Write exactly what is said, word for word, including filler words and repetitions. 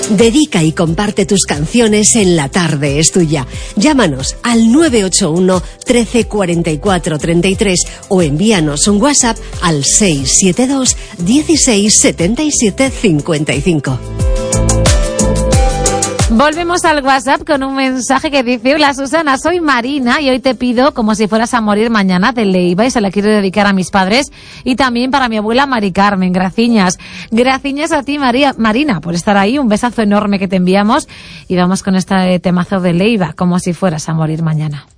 Dedica y comparte tus canciones en La Tarde es Tuya. Llámanos al nueve ocho uno, trece, cuarenta y cuatro, treinta y tres o envíanos un WhatsApp al seis siete dos, dieciséis, setenta y siete, cincuenta y cinco. Volvemos al WhatsApp con un mensaje que dice: hola Susana, soy Marina y hoy te pido Como si fueras a morir mañana de Leiva y se la quiero dedicar a mis padres y también para mi abuela Mari Carmen. Graciñas. Graciñas a ti María, Marina, por estar ahí. Un besazo enorme que te enviamos y vamos con este temazo de Leiva, Como si fueras a morir mañana.